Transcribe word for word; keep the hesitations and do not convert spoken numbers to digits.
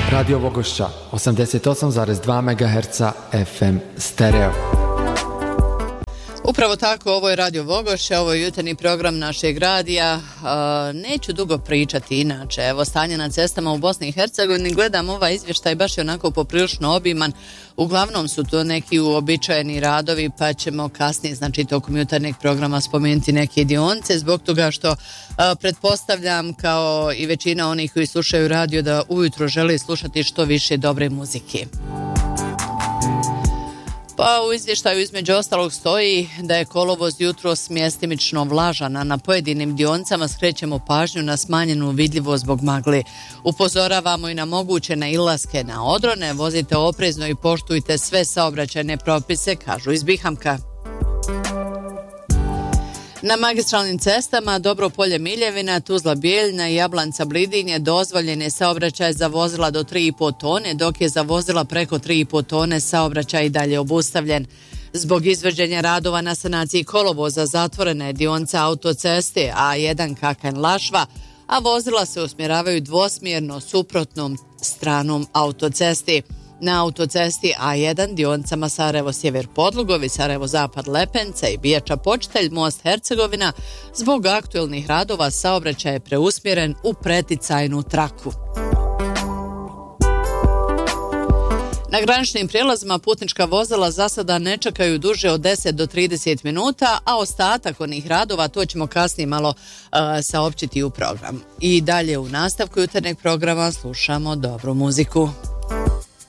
Radio Vogošća, osamdeset osam zarez dva megaherca F M stereo. Upravo tako, ovo je Radio Vogošća, ovo je jutarnji program našeg radija. E, neću dugo pričati inače. Evo, stanje na cestama u Bosni i Hercegovini, gledam ovaj izvještaj, baš je onako poprilično obiman. Uglavnom su to neki uobičajeni radovi, pa ćemo kasnije, znači tokom jutarnjeg programa, spomenuti neke dionice, zbog toga što a, pretpostavljam, kao i većina onih koji slušaju radio, da ujutro žele slušati što više dobre muzike. Pa u izvještaju između ostalog stoji da je kolovoz jutros mjestimično vlažan, a na pojedinim dionicama skrećemo pažnju na smanjenu vidljivost zbog magle. Upozoravamo i na moguće nailaske na odrone, vozite oprezno i poštujte sve saobraćajne propise, kažu iz Bihamka. Na magistralnim cestama Dobro Polje Miljevina, Tuzla Bijeljina i Jablanca Blidinje dozvoljen je saobraćaj za vozila do tri i po tone, dok je za vozila preko tri i po tone saobraćaj i dalje obustavljen. Zbog izvođenja radova na sanaciji kolovoza zatvorena je dionica autoceste A jedan Kakanj-Lašva, a vozila se usmjeravaju dvosmjerno suprotnom stranom autocesti. Na autocesti A jedan dionicama Sarajevo-Sjever Podlugovi, Sarajevo-Zapad Lepenca i Bijača-Počitelj, Most Hercegovina, zbog aktuelnih radova saobraćaj je preusmjeren u preticajnu traku. Na graničnim prijelazima putnička vozila za sada ne čekaju duže od deset do trideset minuta, a ostatak onih radova, to ćemo kasnije malo uh, saopćiti u program. I dalje u nastavku jutarnjeg programa slušamo dobru muziku.